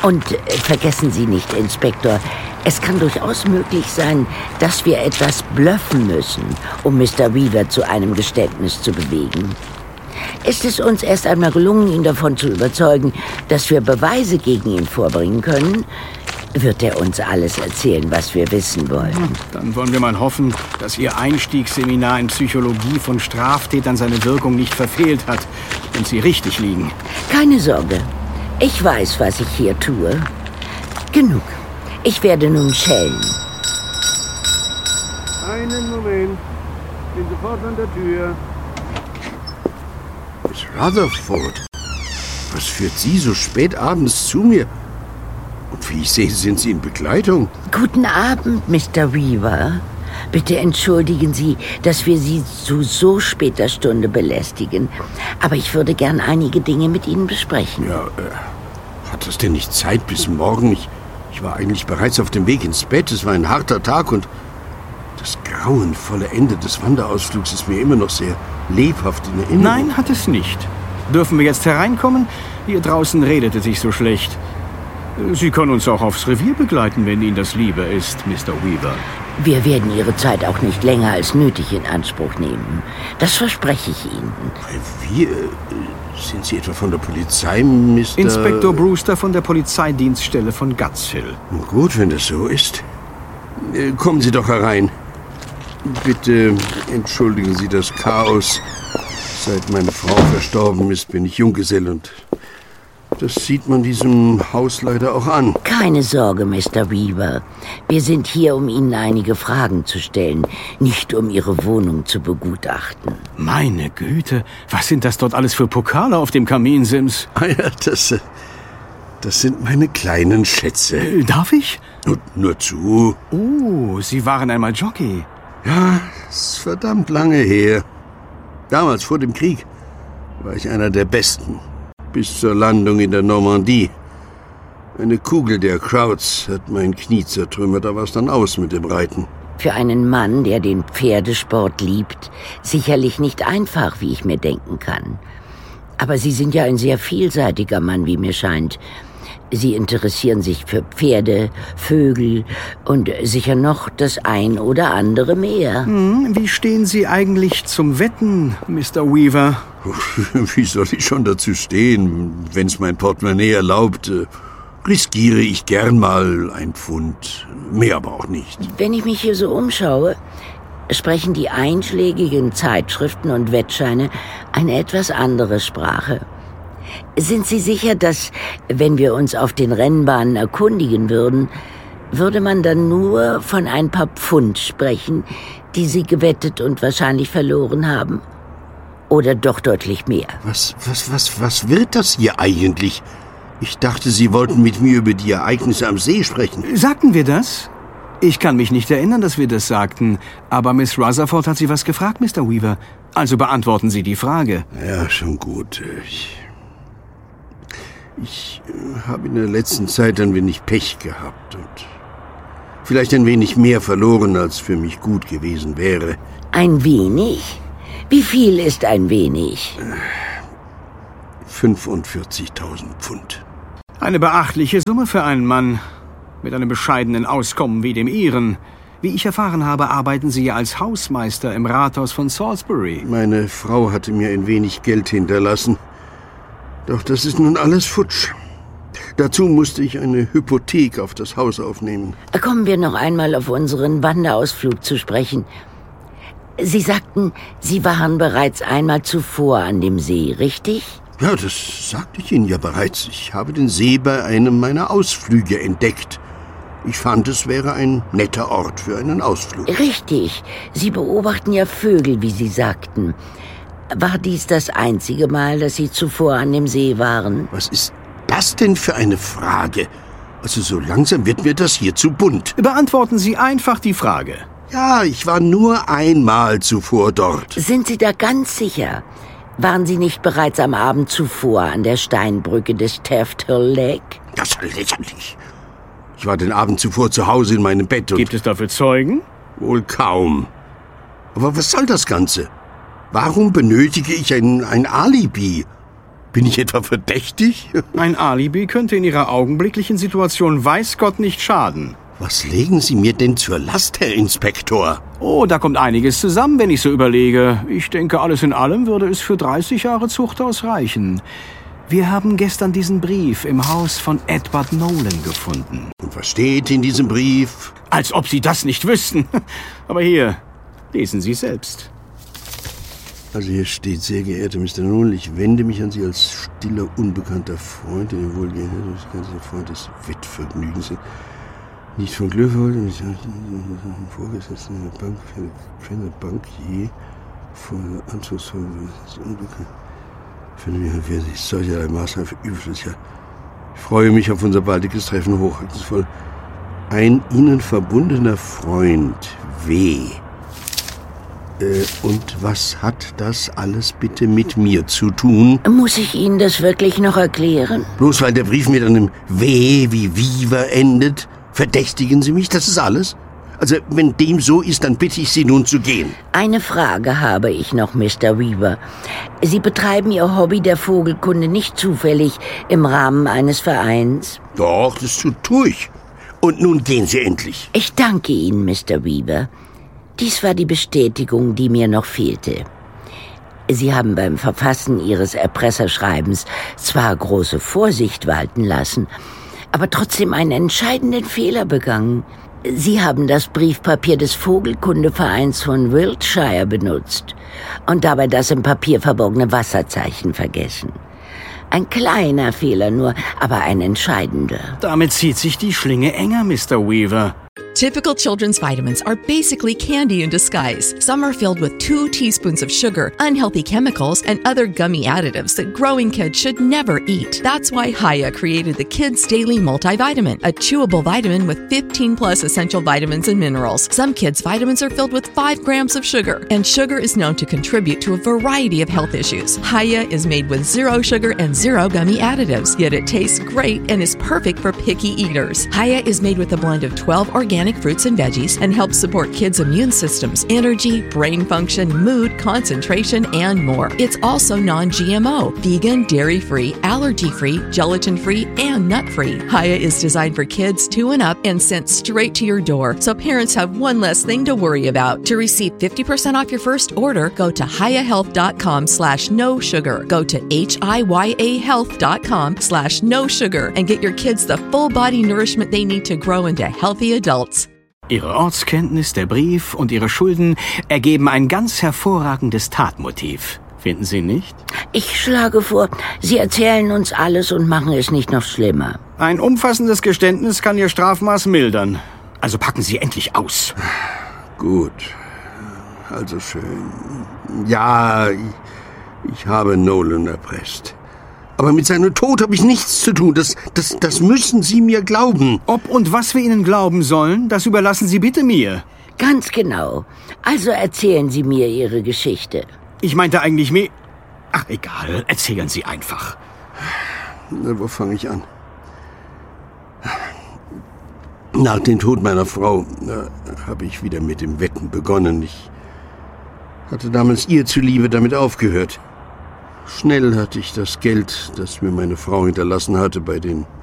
Und vergessen Sie nicht, Inspektor, es kann durchaus möglich sein, dass wir etwas bluffen müssen, um Mr. Weaver zu einem Geständnis zu bewegen. Ist es uns erst einmal gelungen, ihn davon zu überzeugen, dass wir Beweise gegen ihn vorbringen können, wird er uns alles erzählen, was wir wissen wollen. Dann wollen wir mal hoffen, dass Ihr Einstiegsseminar in Psychologie von Straftätern seine Wirkung nicht verfehlt hat und Sie richtig liegen. Keine Sorge. Ich weiß, was ich hier tue. Genug. Ich werde nun schellen. Einen Moment. Bin sofort an der Tür. Miss Rutherford, was führt Sie so spät abends zu mir? Und wie ich sehe, sind Sie in Begleitung. Guten Abend, Mr. Weaver. Bitte entschuldigen Sie, dass wir Sie zu so später Stunde belästigen. Aber ich würde gern einige Dinge mit Ihnen besprechen. Ja, hat das denn nicht Zeit bis morgen? Ich war eigentlich bereits auf dem Weg ins Bett. Es war ein harter Tag und das grauenvolle Ende des Wanderausflugs ist mir immer noch sehr lebhaft in Erinnerung. Nein, hat es nicht. Dürfen wir jetzt hereinkommen? Hier draußen redet es sich so schlecht. Sie können uns auch aufs Revier begleiten, wenn Ihnen das lieber ist, Mr. Weaver. Wir werden Ihre Zeit auch nicht länger als nötig in Anspruch nehmen. Das verspreche ich Ihnen. Wie? Sind Sie etwa von der Polizei, Mr. Inspektor Brewster von der Polizeidienststelle von Gutshill. Gut, wenn das so ist. Kommen Sie doch herein. Bitte entschuldigen Sie das Chaos. Seit meine Frau verstorben ist, bin ich Junggesell und das sieht man diesem Haus leider auch an. Keine Sorge, Mr. Weaver. Wir sind hier, um Ihnen einige Fragen zu stellen, nicht um Ihre Wohnung zu begutachten. Meine Güte, was sind das dort alles für Pokale auf dem Kaminsims? Ah ja, das sind meine kleinen Schätze. Darf ich? Nur zu. Oh, Sie waren einmal Jockey. Ja, ist verdammt lange her. Damals, vor dem Krieg, war ich einer der Besten. Bis zur Landung in der Normandie. Eine Kugel der Krauts hat mein Knie zertrümmert, da war es dann aus mit dem Reiten. Für einen Mann, der den Pferdesport liebt, sicherlich nicht einfach, wie ich mir denken kann. Aber Sie sind ja ein sehr vielseitiger Mann, wie mir scheint. Sie interessieren sich für Pferde, Vögel und sicher noch das ein oder andere mehr. Wie stehen Sie eigentlich zum Wetten, Mr. Weaver? Wie soll ich schon dazu stehen, wenn's mein Portemonnaie erlaubt? Riskiere ich gern mal ein Pfund, mehr aber auch nicht. Wenn ich mich hier so umschaue, sprechen die einschlägigen Zeitschriften und Wettscheine eine etwas andere Sprache. Sind Sie sicher, dass, wenn wir uns auf den Rennbahnen erkundigen würden, würde man dann nur von ein paar Pfund sprechen, die Sie gewettet und wahrscheinlich verloren haben? Oder doch deutlich mehr? Was wird das hier eigentlich? Ich dachte, Sie wollten mit mir über die Ereignisse am See sprechen. Sagten wir das? Ich kann mich nicht erinnern, dass wir das sagten. Aber Miss Rutherford hat Sie was gefragt, Mr. Weaver. Also beantworten Sie die Frage. Ja, schon gut. Ich habe in der letzten Zeit ein wenig Pech gehabt und vielleicht ein wenig mehr verloren, als für mich gut gewesen wäre. Ein wenig? Wie viel ist ein wenig? 45.000 Pfund. Eine beachtliche Summe für einen Mann mit einem bescheidenen Auskommen wie dem Ihren. Wie ich erfahren habe, arbeiten Sie ja als Hausmeister im Rathaus von Salisbury. Meine Frau hatte mir ein wenig Geld hinterlassen. Doch das ist nun alles futsch. Dazu musste ich eine Hypothek auf das Haus aufnehmen. Kommen wir noch einmal auf unseren Wanderausflug zu sprechen. Sie sagten, Sie waren bereits einmal zuvor an dem See, richtig? Ja, das sagte ich Ihnen ja bereits. Ich habe den See bei einem meiner Ausflüge entdeckt. Ich fand, es wäre ein netter Ort für einen Ausflug. Richtig. Sie beobachten ja Vögel, wie Sie sagten. War dies das einzige Mal, dass Sie zuvor an dem See waren? Was ist das denn für eine Frage? Also so langsam wird mir das hier zu bunt. Beantworten Sie einfach die Frage. Ja, ich war nur einmal zuvor dort. Sind Sie da ganz sicher? Waren Sie nicht bereits am Abend zuvor an der Steinbrücke des Taft Hill Lake? Das ist lächerlich. Ich war den Abend zuvor zu Hause in meinem Bett und... Gibt es dafür Zeugen? Wohl kaum. Aber was soll das Ganze? Warum benötige ich ein Alibi? Bin ich etwa verdächtig? Ein Alibi könnte in Ihrer augenblicklichen Situation weiß Gott nicht schaden. Was legen Sie mir denn zur Last, Herr Inspektor? Oh, da kommt einiges zusammen, wenn ich so überlege. Ich denke, alles in allem würde es für 30 Jahre Zuchthaus reichen. Wir haben gestern diesen Brief im Haus von Edward Nolan gefunden. Und was steht in diesem Brief? Als ob Sie das nicht wüssten. Aber hier, lesen Sie selbst. Also hier steht: Sehr geehrter Mr. Nolan, ich wende mich an Sie als stiller, unbekannter Freund, der den wohlgehenden Freund des Wettvergnügens nicht von Glück wollte, nicht Vorgesetzten der Bank, für eine Bankier von anspruchsvoll unbekannt. Finde mich, wer sich solcherlei Maßnahmen für überflüssig hat. Ich freue mich auf unser baldiges Treffen, hochachtungsvoll. Ein Ihnen verbundener Freund, W. Und was hat das alles bitte mit mir zu tun? Muss ich Ihnen das wirklich noch erklären? Bloß weil der Brief mit einem W wie Viva endet, verdächtigen Sie mich? Das ist alles? Also, wenn dem so ist, dann bitte ich Sie nun zu gehen. Eine Frage habe ich noch, Mr. Weaver. Sie betreiben Ihr Hobby der Vogelkunde nicht zufällig im Rahmen eines Vereins? Doch, das tue ich. Und nun gehen Sie endlich. Ich danke Ihnen, Mr. Weaver. Dies war die Bestätigung, die mir noch fehlte. Sie haben beim Verfassen Ihres Erpresserschreibens zwar große Vorsicht walten lassen, aber trotzdem einen entscheidenden Fehler begangen. Sie haben das Briefpapier des Vogelkundevereins von Wiltshire benutzt und dabei das im Papier verborgene Wasserzeichen vergessen. Ein kleiner Fehler nur, aber ein entscheidender. Damit zieht sich die Schlinge enger, Mr. Weaver. Typical children's vitamins are basically candy in disguise. Some are filled with 2 teaspoons of sugar, unhealthy chemicals, and other gummy additives that growing kids should never eat. That's why Hiya created the Kids Daily Multivitamin, a chewable vitamin with 15 plus essential vitamins and minerals. Some kids' vitamins are filled with 5 grams of sugar, and sugar is known to contribute to a variety of health issues. Hiya is made with 0 sugar and 0 gummy additives, yet it tastes great and is perfect for picky eaters. Hiya is made with a blend of 12 organic fruits and veggies and helps support kids' immune systems, energy, brain function, mood, concentration, and more. It's also non-GMO, vegan, dairy-free, allergy-free, gelatin-free, and nut-free. Hiya is designed for kids 2 and up and sent straight to your door, so parents have one less thing to worry about. To receive 50% off your first order, go to hiyahealth.com/no sugar. Go to hiyahealth.com/no sugar and get your kids the full body nourishment they need to grow into healthy adults. Ihre Ortskenntnis, der Brief und Ihre Schulden ergeben ein ganz hervorragendes Tatmotiv. Finden Sie nicht? Ich schlage vor, Sie erzählen uns alles und machen es nicht noch schlimmer. Ein umfassendes Geständnis kann Ihr Strafmaß mildern. Also packen Sie endlich aus. Gut, also schön. Ja, ich habe Nolan erpresst. Aber mit seinem Tod habe ich nichts zu tun. Das müssen Sie mir glauben. Ob und was wir Ihnen glauben sollen, das überlassen Sie bitte mir. Ganz genau. Also erzählen Sie mir Ihre Geschichte. Ich meinte eigentlich mehr... Ach, egal. Erzählen Sie einfach. Na, wo fange ich an? Nach dem Tod meiner Frau habe ich wieder mit dem Wetten begonnen. Ich hatte damals ihr zuliebe damit aufgehört. Schnell hatte ich das Geld, das mir meine Frau hinterlassen hatte, bei den